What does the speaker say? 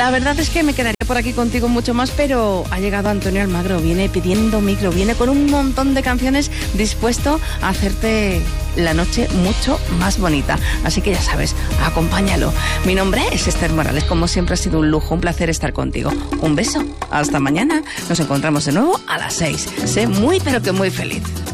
La verdad es que me quedaría por aquí contigo mucho más, pero ha llegado Antonio Almagro, viene pidiendo micro, viene con un montón de canciones dispuesto a hacerte la noche mucho más bonita. Así que ya sabes, acompáñalo. Mi nombre es Esther Morales, como siempre ha sido un lujo, un placer estar contigo. Un beso, hasta mañana, nos encontramos de nuevo a las 6. Sé muy pero que muy feliz.